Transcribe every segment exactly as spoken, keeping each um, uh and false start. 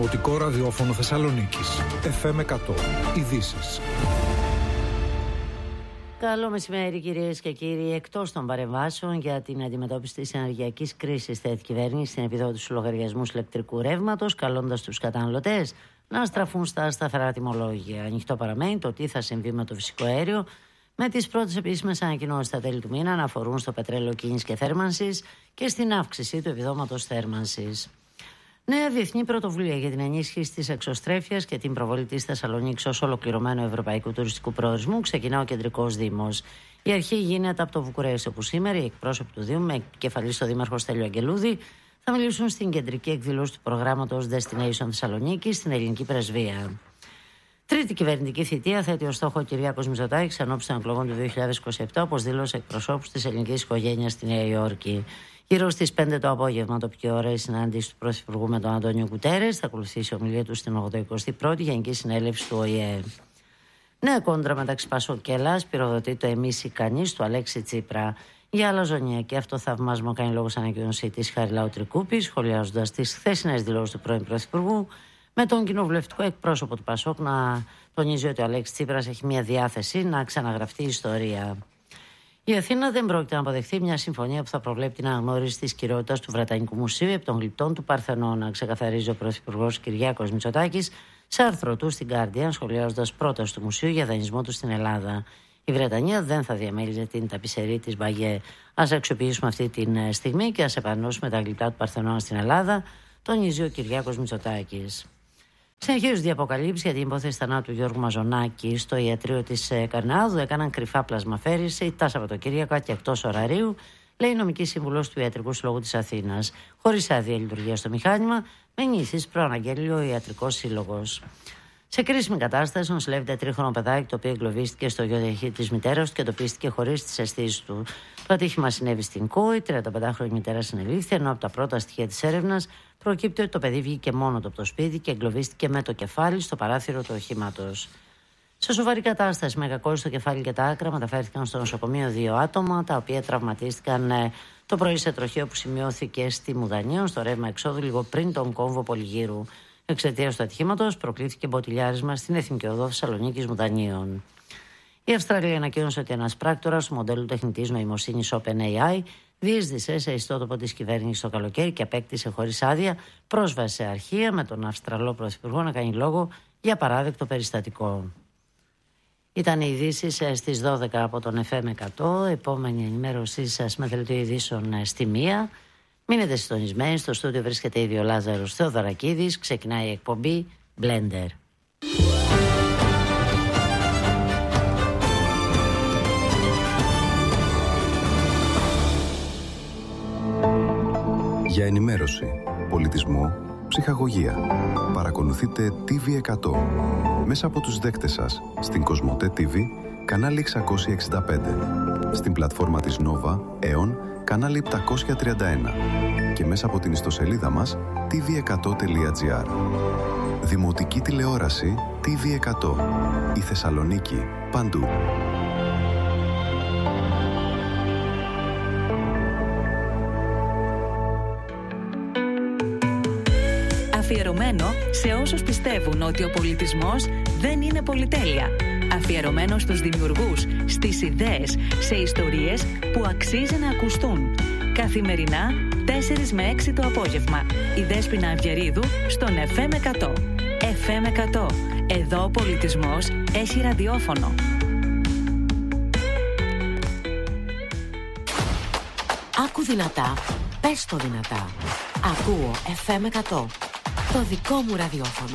Δημοτικό Ραδιόφωνο Θεσσαλονίκης. εφ εμ εκατό. Ειδήσεις. Καλό μεσημέρι, κυρίες και κύριοι. Εκτός των παρεμβάσεων για την αντιμετώπιση της ενεργειακής κρίσης, θέτει η κυβέρνηση στην επιδότηση στους λογαριασμούς ηλεκτρικού ρεύματος, καλώντας τους καταναλωτές να στραφούν στα σταθερά τιμολόγια. Ανοιχτό παραμένει το τι θα συμβεί με το φυσικό αέριο, με τις πρώτες επίσημες ανακοινώσεις στα τέλη του μήνα να αφορούν στο πετρέλαιο κίνησης και θέρμανσης και στην αύξηση του επιδόματος θέρμανσης. Νέα διεθνή πρωτοβουλία για την ενίσχυση της εξωστρέφειας και την προβολή της Θεσσαλονίκης ως ολοκληρωμένου ευρωπαϊκού τουριστικού προορισμού ξεκινά ο Κεντρικός Δήμος. Η αρχή γίνεται από το Βουκουρέστι, όπου σήμερα οι εκπρόσωποι του Δήμου, με επικεφαλή στο Δήμαρχο Στέλιο Αγγελούδη, θα μιλήσουν στην κεντρική εκδήλωση του προγράμματος Destination Θεσσαλονίκη στην Ελληνική Πρεσβεία. Τρίτη κυβερνητική θητεία θέτει ως στόχο ο Κυριάκος Μητσοτάκης ενώπιση των εκλογών του δύο χιλιάδες είκοσι επτά, όπως δήλωσε εκπροσώπους της ελληνικής οικογένειας στη Νέα Υόρκη. Γύρω στις πέντε το απόγευμα, τοπική ώρα, η συνάντηση του Πρωθυπουργού με τον Αντώνιο Κουτέρες. Θα ακολουθήσει η ομιλία του στην ογδοηκοστή πρώτη Γενική Συνέλευση του Ο Η Ε. Νέα κόντρα μεταξύ Πασόκ και Ελλάς πυροδοτεί το εμείς ή κανείς του Αλέξη Τσίπρα. Για αλαζονιακό αυτοθαυμασμό κάνει λόγο ανακοίνωση της Χαριλάου Τρικούπη, σχολιάζοντας τις χθεσινές δηλώσεις του πρώην Πρωθυπουργού, με τον κοινοβουλευτικό εκπρόσωπο του Πασόκ να τονίζει ότι ο Αλέξης Τσίπρας έχει μια διάθεση να ξαναγραφτεί η ιστορία. Η Αθήνα δεν πρόκειται να αποδεχθεί μια συμφωνία που θα προβλέπει την αναγνώριση της κυριότητας του Βρετανικού Μουσείου επί των γλυπτών του Παρθενώνα, ξεκαθαρίζει ο Πρωθυπουργός Κυριάκος Μητσοτάκης σε άρθρο του στην Guardian, σχολιάζοντας πρόταση του Μουσείου για δανεισμό του στην Ελλάδα. Η Βρετανία δεν θα διαμέλυζε την ταπισερή της Μπαγιέ. Ας αξιοποιήσουμε αυτή τη στιγμή και ας επανενώσουμε τα γλυπτά του Παρθενώνα στην Ελλάδα, τονίζει ο Κυριάκος Μητσοτάκης. Συνεχίζονται οι αποκαλύψεις για την υπόθεση θανάτου Γιώργου Μαζονάκη στο ιατρείο της Καρνάδου. Έκαναν κρυφά πλασμαφέρηση τα Σαββατοκύριακα και εκτός ωραρίου, λέει η νομική σύμβουλος του Ιατρικού Συλλόγου της Αθήνας. Χωρίς άδεια λειτουργία στο μηχάνημα, με νήσεις προαναγγέλει ο Ιατρικός Σύλλογος. Σε κρίσιμη κατάσταση νοσηλεύεται τρίχρονο παιδάκι, το οποίο εγκλωβίστηκε στο γιο της μητέρας του και εντοπίστηκε χωρίς τις αισθήσεις του. Το ατύχημα συνέβη στην Κόη, τριανταπεντάχρονη μητέρα συνελήφθη, ενώ από τα πρώτα στοιχεία της έρευνας προκύπτει ότι το παιδί βγήκε μόνο του από το σπίτι και εγκλωβίστηκε με το κεφάλι στο παράθυρο του οχήματος. Σε σοβαρή κατάσταση, με κακόη στο κεφάλι και τα άκρα, μεταφέρθηκαν στο νοσοκομείο δύο άτομα, τα οποία τραυματίστηκαν ε, το πρωί σε τροχαίο που σημειώθηκε στη Μουδανίων, στο ρεύμα εξόδου, λίγο πριν τον κόμβο Πολυγύρου. Εξαιτίας του ατυχήματος προκλήθηκε μποτιλιάρισμα στην Εθνική Οδό Θεσσαλονίκης Μουδανίων. Η Αυστραλία ανακοίνωσε ότι ένας πράκτορας του μοντέλου τεχνητής νοημοσύνης OpenAI διείσδησε σε ιστότοπο της κυβέρνησης το καλοκαίρι και απέκτησε χωρίς άδεια πρόσβαση σε αρχεία, με τον Αυστραλό Πρωθυπουργό να κάνει λόγο για παράδεκτο περιστατικό. Ήταν οι ειδήσεις στις δώδεκα από τον εφ εμ εκατό. Επόμενη ενημέρωσή σας με δελτίο ειδήσεων στη μία. Μείνετε συντονισμένοι, στο στούντιο βρίσκεται ήδη ο Λάζαρος Θεοδωρακίδης. Ξεκινάει η εκπομπή Blender. Για ενημέρωση, πολιτισμό, ψυχαγωγία. Παρακολουθείτε τι βι εκατό μέσα από τους δέκτες σας στην Κοσμοτέ τι βι, κανάλι εξακόσια εξήντα πέντε, στην πλατφόρμα της Nova, Aeon, κανάλι επτακόσια τριάντα ένα και μέσα από την ιστοσελίδα μας τι βι εκατό τελεία τζι άρ. Δημοτική τηλεόραση τι βι εκατό. Η Θεσσαλονίκη παντού. Αφιερωμένο σε όσους πιστεύουν ότι ο πολιτισμός δεν είναι πολυτέλεια. Αφιερωμένο στους δημιουργούς, στις ιδέες, σε ιστορίες που αξίζει να ακουστούν. Καθημερινά, τέσσερις με έξι το απόγευμα. Η Δέσποινα Αυγερίδου στον εφ εμ εκατό. εφ εμ εκατό. Εδώ ο πολιτισμός έχει ραδιόφωνο. Άκου δυνατά, πες το δυνατά. Ακούω εφ εμ εκατό. Το δικό μου ραδιόφωνο.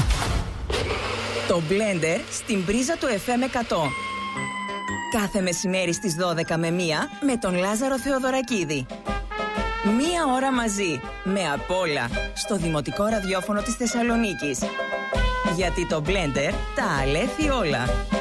Το Blender στην πρίζα του εφ εμ εκατό. Κάθε μεσημέρι στις δώδεκα με μία με τον Λάζαρο Θεοδωρακίδη. Μία ώρα μαζί, με απ' όλα, στο Δημοτικό Ραδιόφωνο της Θεσσαλονίκης. Γιατί το Blender τα αλέθει όλα.